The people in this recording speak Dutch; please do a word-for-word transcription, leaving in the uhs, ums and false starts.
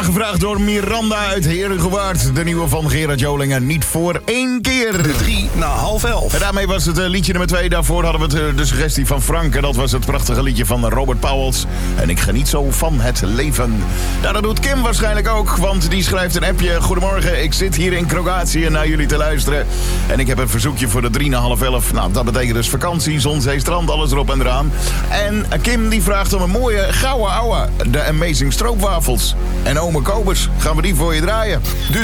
Aangevraagd door Miranda uit Herengewaard. De nieuwe van Gerard Jolingen. Niet voor één keer. De drie na half elf. En daarmee was het uh, liedje nummer twee. Daarvoor hadden we het, uh, de suggestie van Frank. En dat was het prachtige liedje van Robert Pauwels. En ik geniet zo van het leven. Nou, dat doet Kim waarschijnlijk ook. Want die schrijft een appje. Goedemorgen, ik zit hier in Kroatië naar jullie te luisteren. En ik heb een verzoekje voor de drie na half elf. Nou, dat betekent dus vakantie, zon, zee, strand, alles erop en eraan. En Kim die vraagt om een mooie gouden ouwe. De Amazing Stroopwafels. En ome Kobus, gaan we die voor je draaien? De